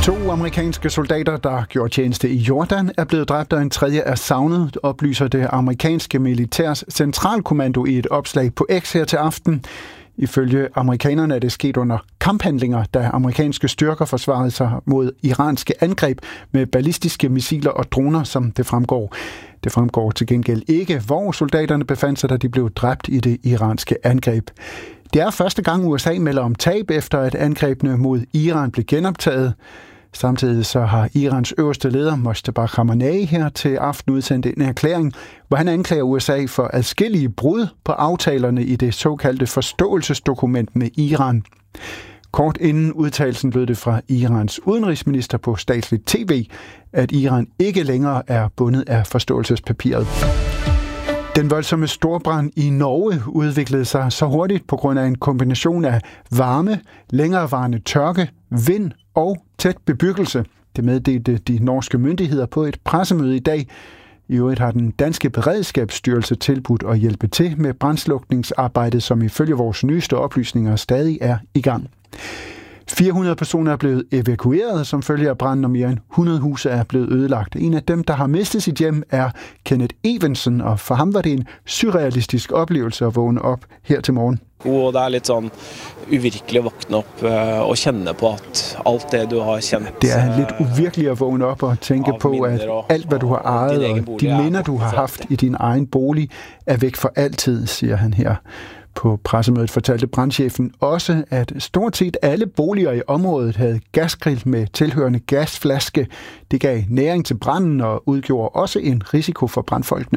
2 amerikanske soldater, der gjorde tjeneste i Jordan, er blevet dræbt, og en tredje er savnet, oplyser det amerikanske militærs centralkommando i et opslag på X her til aften. Ifølge amerikanerne er det sket under kamphandlinger, da amerikanske styrker forsvarede sig mod iranske angreb med ballistiske missiler og droner, som det fremgår. Det fremgår til gengæld ikke, hvor soldaterne befandt sig, da de blev dræbt i det iranske angreb. Det er første gang USA melder om tab, efter at angrebene mod Iran blev genoptaget. Samtidig så har Irans øverste leder, Mojtaba Khamenei, her til aften udsendt en erklæring, hvor han anklager USA for adskillige brud på aftalerne i det såkaldte forståelsesdokument med Iran. Kort inden udtalelsen lød det fra Irans udenrigsminister på statsligt tv, at Iran ikke længere er bundet af forståelsespapiret. Den voldsomme storbrand i Norge udviklede sig så hurtigt på grund af en kombination af varme, længerevarende tørke, vind og tæt bebyggelse. Det meddelte de norske myndigheder på et pressemøde i dag. I øvrigt har den danske beredskabsstyrelse tilbudt at hjælpe til med brandslukningsarbejdet, som ifølge vores nyeste oplysninger stadig er i gang. 400 personer er blevet evakueret som følge af branden, og mere end 100 huse er blevet ødelagt. En af dem, der har mistet sit hjem, er Kenneth Evensen, og for ham var det en surrealistisk oplevelse at vågne op her til morgen. Det er lidt sådan uvirkelig at vågne op og kende på, at alt det, du har kendt... Det er lidt uvirkeligt at vågne op og tænke på, at alt, hvad du har ejet, og de minder, du har haft i din egen bolig, er væk for altid, siger han her. På pressemødet fortalte brandchefen også, at stort set alle boliger i området havde gasgrill med tilhørende gasflaske. Det gav næring til branden og udgjorde også en risiko for brandfolkene.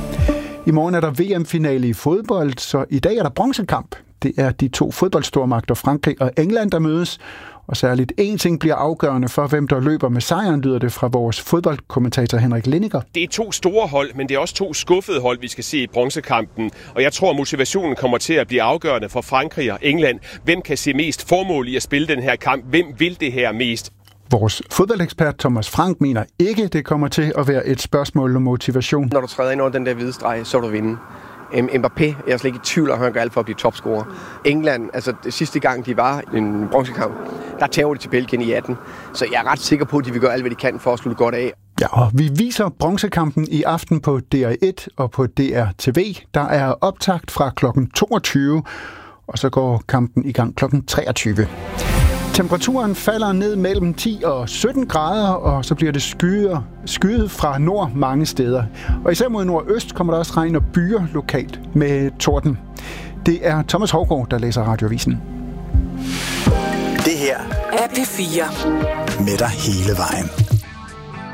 I morgen er der VM-finale i fodbold, så i dag er der bronzekamp. Det er de 2 fodboldstormagter, Frankrig og England, der mødes. Og særligt én ting bliver afgørende for, hvem der løber med sejren, lyder det fra vores fodboldkommentator Henrik Lindiger. Det er 2 store hold, men det er også 2 skuffede hold, vi skal se i bronzekampen. Og jeg tror, motivationen kommer til at blive afgørende for Frankrig og England. Hvem kan se mest formål i at spille den her kamp? Hvem vil det her mest? Vores fodboldekspert Thomas Frank mener ikke, det kommer til at være et spørgsmål om motivation. Når du træder ind over den der hvide streg, så vil du vinde. Mbappé, jeg er slet ikke i tvivl, at han gør alt for at blive topscorer. England, altså det sidste gang de var i en bronzekamp, der tager de til Belgien i 18. Så jeg er ret sikker på, at de vil gøre alt, hvad de kan for at slutte godt af. Ja, og vi viser bronzekampen i aften på DR1 og på DR TV. Der er optakt fra kl. 22, og så går kampen i gang kl. 23. Temperaturen falder ned mellem 10 og 17 grader, og så bliver det skyet fra nord mange steder. Og især mod nordøst kommer der også regn og byer lokalt med torden. Det er Thomas Hougaard, der læser Radioavisen. Det her er P4 med dig hele vejen.